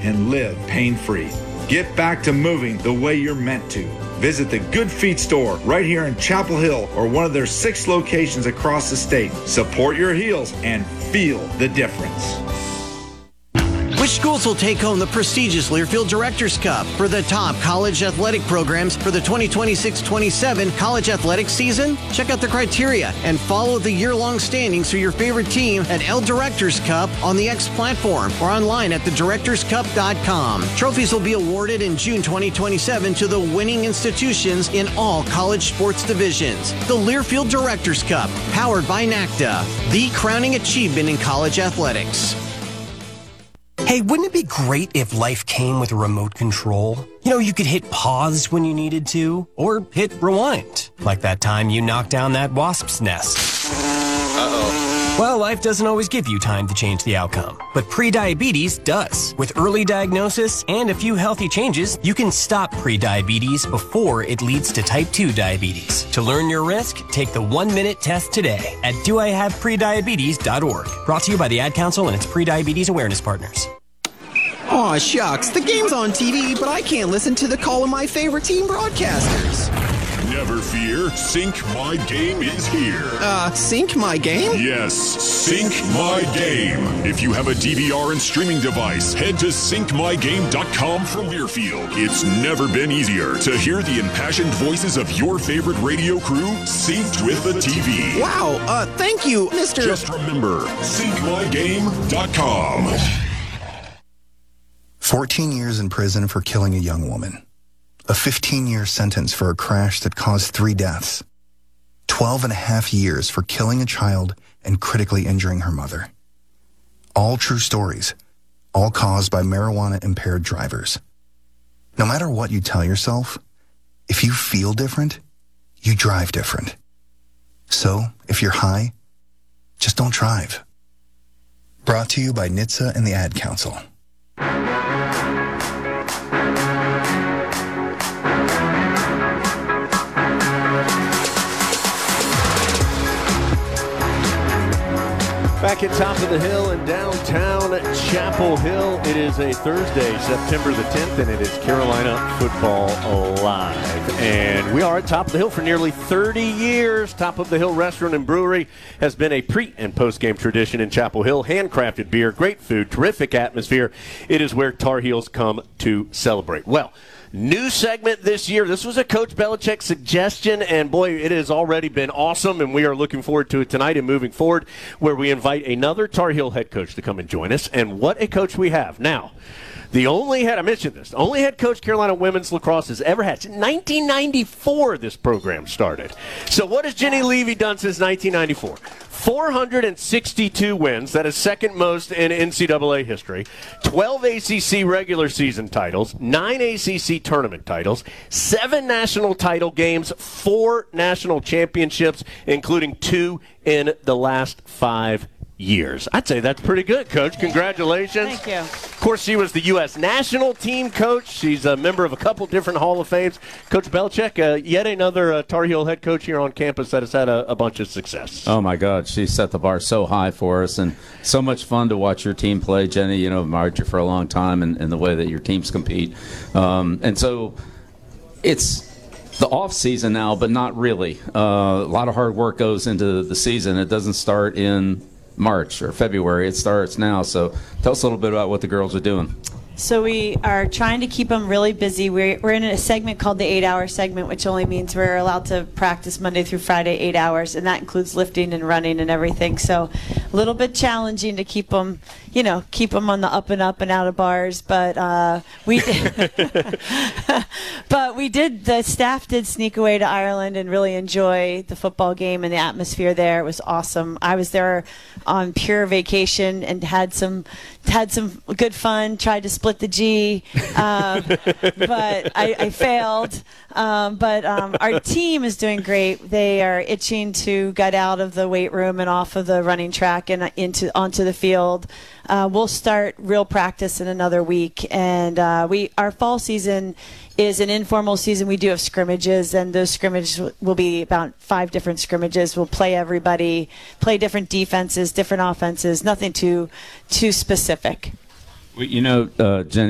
and live pain-free. Get back to moving the way you're meant to. Visit the Good Feet store right here in Chapel Hill or one of their 6 locations across the state. Support your heels and feel the difference. Which schools will take home the prestigious Learfield Directors Cup for the top college athletic programs for the 2026-27 college athletics season? Check out the criteria and follow the year-long standings for your favorite team at L Directors Cup on the X platform or online at thedirectorscup.com. Trophies will be awarded in June 2027 to the winning institutions in all college sports divisions. The Learfield Directors Cup, powered by NACDA, the crowning achievement in college athletics. Hey, wouldn't it be great if life came with a remote control? You know, you could hit pause when you needed to, or hit rewind, like that time you knocked down that wasp's nest. Uh-oh. Well, life doesn't always give you time to change the outcome, but prediabetes does. With early diagnosis and a few healthy changes, you can stop prediabetes before it leads to type 2 diabetes. To learn your risk, take the 1-minute test today at doihaveprediabetes.org. Brought to you by the Ad Council and its prediabetes awareness partners. Aw, shucks. The game's on TV, but I can't listen to the call of my favorite team broadcasters. Never fear, Sync My Game is here. Sync My Game? Yes, Sync My Game. If you have a DVR and streaming device, head to syncmygame.com from Learfield. It's never been easier to hear the impassioned voices of your favorite radio crew synced with the TV. Wow, thank you, Mr. Just remember, syncmygame.com. 14 years in prison for killing a young woman. A 15-year sentence for a crash that caused 3 deaths. 12 and a half years for killing a child and critically injuring her mother. All true stories, all caused by marijuana-impaired drivers. No matter what you tell yourself, if you feel different, you drive different. So, if you're high, just don't drive. Brought to you by NHTSA and the Ad Council. Back at Top of the Hill in downtown Chapel Hill. It is a Thursday, September the 10th, and it is Carolina Football Live. And we are at Top of the Hill for nearly 30 years. Top of the Hill Restaurant and Brewery has been a pre- and post-game tradition in Chapel Hill. Handcrafted beer, great food, terrific atmosphere. It is where Tar Heels come to celebrate. Well, new segment this year. This was a Coach Belichick suggestion, and boy, it has already been awesome, and we are looking forward to it tonight and moving forward, where we invite another Tar Heel head coach to come and join us. And what a coach we have. Now, the only head coach Carolina women's lacrosse has ever had. Since 1994, this program started. So what has Jenny Levy done since 1994? 462 wins. That is second most in NCAA history. 12 ACC regular season titles, 9 ACC tournament titles, 7 national title games, 4 national championships, including 2 in the last 5 years. I'd say that's pretty good, Coach. Congratulations. Thank you. Of course, she was the U.S. national team coach. She's a member of a couple different Hall of Fames. Coach Belichick, yet another Tar Heel head coach here on campus that has had a bunch of success. Oh, my God. She set the bar so high for us, and so much fun to watch your team play. Jenny, you know, I've admired you for a long time and the way that your teams compete. And so it's the off season now, but not really. A lot of hard work goes into the season. It doesn't start in March or February. It starts now. So tell us a little bit about what the girls are doing. So we are trying to keep them really busy. We're in a segment called the 8-hour segment, which only means we're allowed to practice Monday through Friday 8 hours, and that includes lifting and running and everything. So a little bit challenging to keep them on the up and out of bars. But we did. The staff did sneak away to Ireland and really enjoy the football game and the atmosphere there. It was awesome. I was there on pure vacation and had some good fun. Tried to split the G, but I failed. But our team is doing great. They are itching to get out of the weight room and off of the running track and onto the field. We'll start real practice in another week, and our fall season is an informal season. We do have scrimmages, and those scrimmages will be about 5 different scrimmages. We'll play everybody, play different defenses, different offenses, nothing too specific. You know, Jenny,